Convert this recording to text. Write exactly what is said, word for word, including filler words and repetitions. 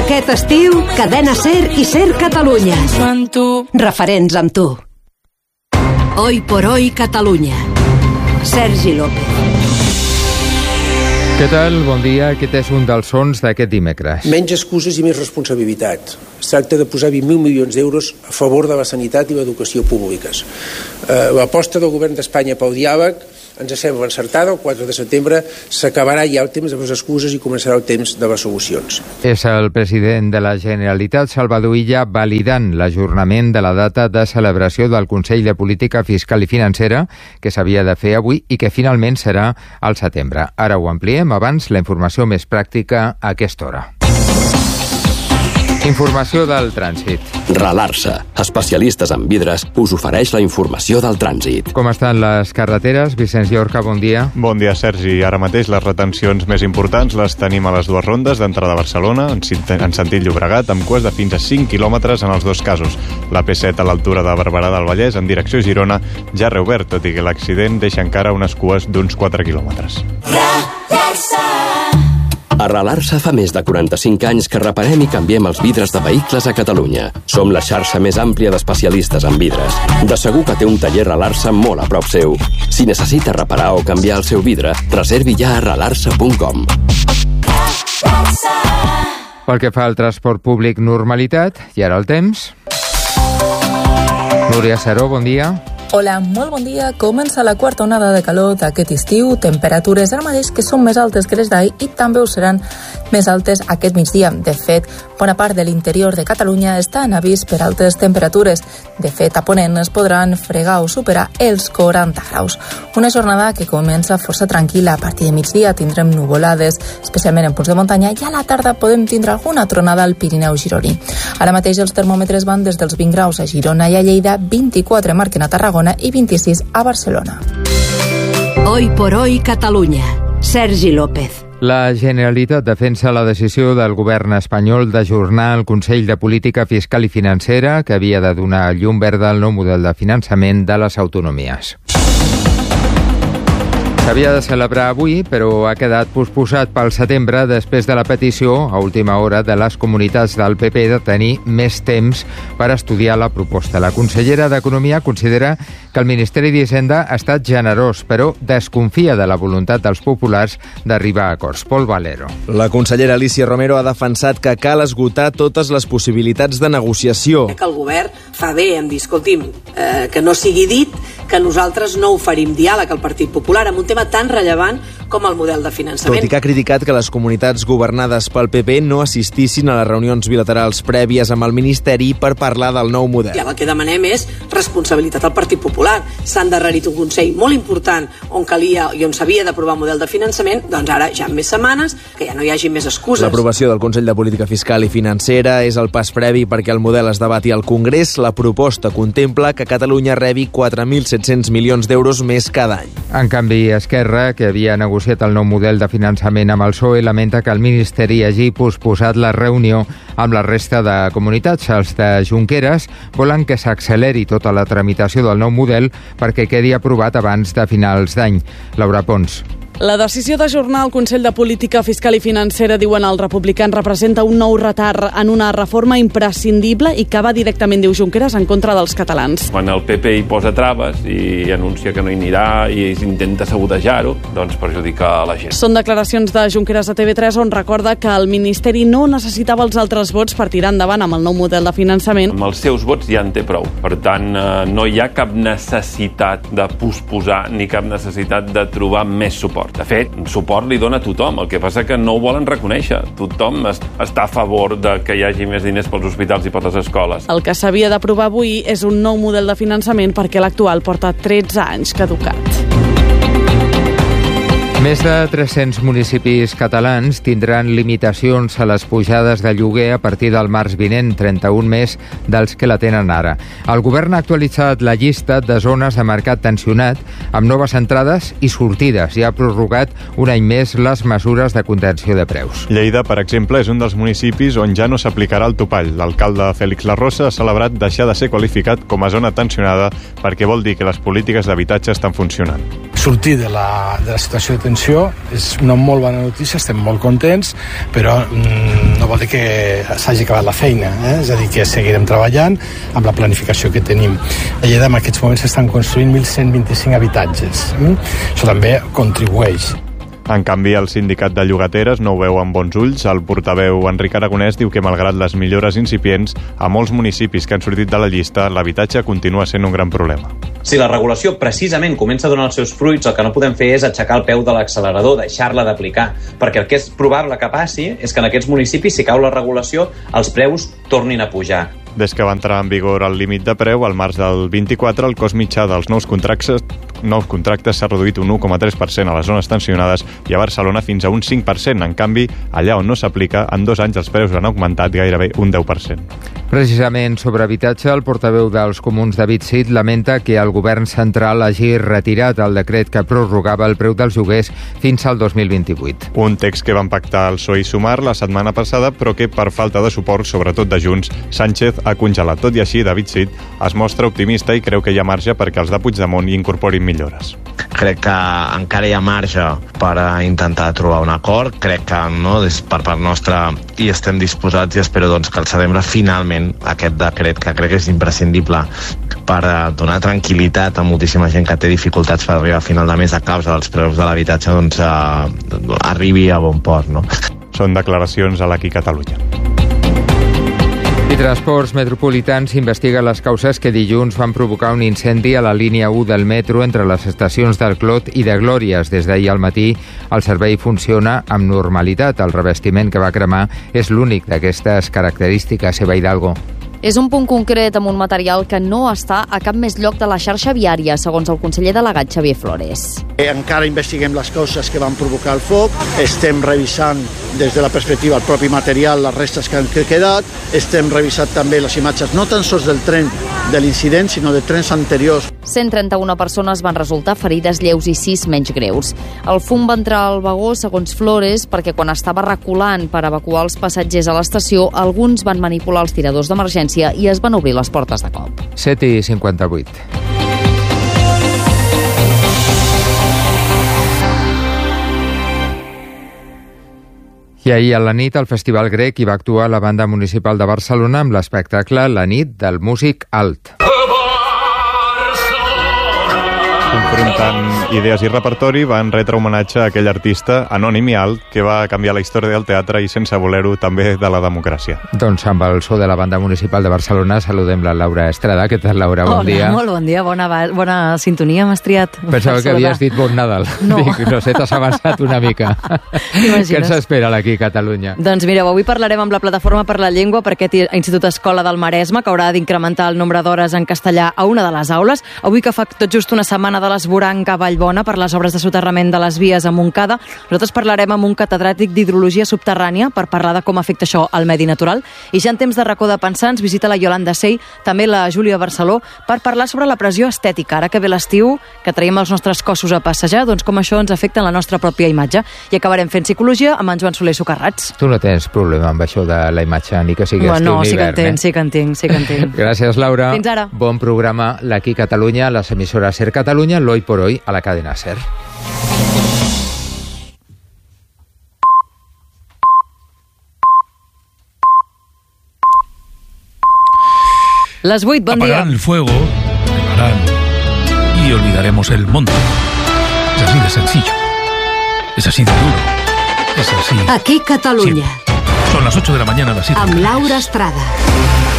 Aquest estiu, Cadena SER i SER Catalunya. Referents amb tu. Hoy por hoy Catalunya. Sergi López. Què tal? Bon dia. Aquest és un dels sons d'aquest dimecres. Menys excuses i més responsabilitat. Es tracta de posar vint mil milions d'euros a favor de la sanitat i l'educació públiques. Eh, l'aposta del govern d'Espanya pel diàleg ens sembla encertada. El quatre de setembre s'acabarà ja el temps de les excuses i començarà el temps de les solucions. És el president de la Generalitat, Salvador Illa, validant l'ajornament de la data de celebració del Consell de Política Fiscal i Financera, que s'havia de fer avui i que finalment serà al setembre. Ara ho ampliem, abans la informació més pràctica a aquesta hora. Informació del trànsit. Ralarsa, especialistes en vidres, us ofereix la informació del trànsit. Com estan les carreteres? Vicenç Llorca, bon dia. Bon dia, Sergi. Ara mateix les retencions més importants les tenim a les dues rondes d'entrada a Barcelona, en sentit Llobregat, amb cues de fins a cinc quilòmetres en els dos casos. La P set a l'altura de Barberà del Vallès, en direcció a Girona, ja ha reobert, tot i que l'accident deixa encara unes cues d'uns quatre quilòmetres. Ralarsa. A Ralarsa fa més de quaranta-cinc anys que reparem i canviem els vidres de vehicles a Catalunya. Som la xarxa més àmplia d'especialistes en vidres. De segur que té un taller Ralarsa molt a prop seu. Si necessita reparar o canviar el seu vidre, reservi ja a ralarsa punt com. Pel que fa al transport públic, normalitat. I ara el temps. Núria Seró, bon dia. Hola, molt bon dia. Comença la quarta onada de calor d'aquest estiu. Temperatures ara mateix que són més altes que les d'ahir i també ho seran més altes aquest migdia. De fet, bona part de l'interior de Catalunya està en avís per altes temperatures. De fet, a Ponent es podran fregar o superar els quaranta graus. Una jornada que comença força tranquil·la. A partir de migdia tindrem nuvolades, especialment en punts de muntanya, i a la tarda podem tindre alguna tronada al Pirineu gironí. Ara mateix els termòmetres van des dels vint graus a Girona i a Lleida, vint-i-quatre marquen a Tarragona i vint-i-sis a Barcelona. Hoy por hoy Catalunya. Sergi López. La Generalitat defensa la decisió del govern espanyol d'ajornar el Consell de Política Fiscal i Financera, que havia de donar llum verda al nou model de finançament de les autonomies. S'havia de celebrar avui, però ha quedat posposat pel setembre després de la petició a última hora de les comunitats del P P de tenir més temps per estudiar la proposta. La consellera d'Economia considera que el Ministeri d'Hisenda ha estat generós, però desconfia de la voluntat dels populars d'arribar a acords. Pol Valero. La consellera Alícia Romero ha defensat que cal esgotar totes les possibilitats de negociació. Que el govern fa bé en dir, escolti'm, eh, que no sigui dit que nosaltres no oferim diàleg al Partit Popular amb un tema tan rellevant com el model de finançament. Tot i que ha criticat que les comunitats governades pel P P no assistissin a les reunions bilaterals prèvies amb el Ministeri per parlar del nou model. Ja el que demanem és responsabilitat al Partit Popular. S'ha endarrerit un Consell molt important on calia i on s'havia d'aprovar un model de finançament, doncs ara ja en més setmanes, que ja no hi hagi més excuses. L'aprovació del Consell de Política Fiscal i Financera és el pas previ perquè el model es debati al Congrés. La proposta contempla que Catalunya rebi quatre mil set-cents milions d'euros més cada any. En canvi, Esquerra, que havia negociat el nou model de finançament amb el P S O E, lamenta que el Ministeri hagi posposat la reunió amb la resta de comunitats. Els de Junqueras volen que s'acceleri tota la tramitació del nou model perquè quedi aprovat abans de finals d'any. Laura Pons. La decisió d'ajornar el Consell de Política Fiscal i Financera, diuen els republicans, representa un nou retard en una reforma imprescindible i que va directament, diu Junqueras, en contra dels catalans. Quan el P P hi posa traves i anuncia que no hi anirà i intenta sabotejar-ho, doncs perjudica la gent. Són declaracions de Junqueras a T V tres, on recorda que el Ministeri no necessitava els altres vots per tirar endavant amb el nou model de finançament. Amb els seus vots ja en té prou. Per tant, no hi ha cap necessitat de posposar ni cap necessitat de trobar més suport. De fet, suport li dona a tothom, el que passa que no ho volen reconèixer. Tothom està a favor de que hi hagi més diners pels hospitals i per les escoles. El que s'havia d'aprovar avui és un nou model de finançament perquè l'actual porta tretze anys caducat. Més de tres-cents municipis catalans tindran limitacions a les pujades de lloguer a partir del març vinent, trenta-un més dels que la tenen ara. El govern ha actualitzat la llista de zones de mercat tensionat amb noves entrades i sortides i ha prorrogat un any més les mesures de contenció de preus. Lleida, per exemple, és un dels municipis on ja no s'aplicarà el topall. L'alcalde Félix Larrosa ha celebrat deixar de ser qualificat com a zona tensionada perquè vol dir que les polítiques d'habitatge estan funcionant. Sortir de la, de la situació de suspensió és una molt bona notícia, estem molt contents, però mm, no vol dir que s'hagi acabat la feina, eh? És a dir, que seguirem treballant amb la planificació que tenim. A Lleida en aquests moments s'estan construint mil cent vint-i-cinc habitatges. Mm? Això també contribueix. En canvi, el sindicat de llogateres no ho veu amb bons ulls. El portaveu Enric Aragonès diu que, malgrat les millores incipients, a molts municipis que han sortit de la llista, l'habitatge continua sent un gran problema. Si la regulació precisament comença a donar els seus fruits, el que no podem fer és aixecar el peu de l'accelerador, deixar-la d'aplicar, perquè el que és probable que passi és que en aquests municipis, si cau la regulació, els preus tornin a pujar. Des que va entrar en vigor el límit de preu, al març del vint-i-quatre, el cost mitjà dels nous contractes nous contractes s'ha reduït un u coma tres per cent a les zones tensionades i a Barcelona fins a un cinc per cent. En canvi, allà on no s'aplica, en dos anys els preus han augmentat gairebé un deu per cent. Precisament sobre habitatge, el portaveu dels comuns, David Cid, lamenta que el govern central hagi retirat el decret que prorrogava el preu dels lloguers fins al dos mil vint-i-vuit. Un text que van pactar el P S O E i Sumar la setmana passada, però que, per falta de suport, sobretot de Junts, Sánchez ha congelat. Tot i així, David Cid es mostra optimista i creu que hi ha marge perquè els de Puigdemont hi incorporin millores. Crec que encara hi ha marge per intentar trobar un acord. Crec que no, des per part nostra hi estem disposats i espero doncs, que al setembre finalment aquest decret, que crec que és imprescindible per donar tranquil·litat a moltíssima gent que té dificultats per arribar a final de mes a causa dels preus de l'habitatge, doncs eh, arribi a bon port, no? Són declaracions a l'Aquí Catalunya. I Transports Metropolitans investiga les causes que dilluns van provocar un incendi a la línia u del metro entre les estacions del Clot i de Glòries. Des d'ahir al matí el servei funciona amb normalitat. El revestiment que va cremar és l'únic d'aquestes característiques, Eva Hidalgo. És un punt concret amb un material que no està a cap més lloc de la xarxa viària, segons el conseller delegat Xavier Flores. Encara investiguem les causes que van provocar el foc, estem revisant des de la perspectiva del propi material les restes que han quedat, estem revisant també les imatges no tan sols del tren de l'incident, sinó de trens anteriors. cent trenta-una persones van resultar ferides lleus i sis menys greus. El fum va entrar al vagó, segons Flores, perquè quan estava reculant per evacuar els passatgers a l'estació, alguns van manipular els tiradors d'emergència i es van obrir les portes de cop. set i cinquanta-vuit. I ahir a la nit al Festival Grec hi va actuar la Banda Municipal de Barcelona amb l'espectacle La nit del músic alt. Confrontant idees i repertori, van retre homenatge a aquell artista anònim i alt que va canviar la història del teatre i, sense voler-ho, també de la democràcia. Doncs amb el so de la Banda Municipal de Barcelona saludem la Laura Estrada. Què tal, Laura? Bon Hola, dia. Molt bon dia, bona, bona sintonia, m'has triat. Pensava que havies dit bon Nadal. No. Dic, no sé, t'has avançat una mica. Què ens espera aquí a Catalunya? Doncs mireu, avui parlarem amb la Plataforma per la Llengua per aquest Institut Escola del Maresme, que haurà d'incrementar el nombre d'hores en castellà a una de les aules. Avui, que fa tot just una setmana de l'esvoranc a Vallbona per les obres de soterrament de les vies a Montcada, nosaltres parlarem amb un catedràtic d'hidrologia subterrània per parlar de com afecta això al medi natural. I ja en temps de racó de pensar ens visita la Yolanda Sey, també la Júlia Barceló, per parlar sobre la pressió estètica. Ara que ve l'estiu, que traiem els nostres cossos a passejar, doncs com això ens afecta en la nostra pròpia imatge. I acabarem fent psicologia amb en Joan Soler Socarrats. Tu no tens problema amb això de la imatge, ni que sigui bueno, estiu no, ni sí hivern, que en tinc, eh? sí que en tinc, sí que en tinc. Gràcies, Laura. Fins ara. Bon programa l'Aquí Catalunya, les emissores Ser Catalunya, l'Hoy por Hoy a la cadena Ser. Les vuit, bon Apagarán dia. el fuego, quemarán y olvidaremos el monte. Es así de sencillo. Es así de duro. Es así. Aquí Catalunya. Siempre. Son las ocho de la mañana, las siete. Amb Laura Estrada.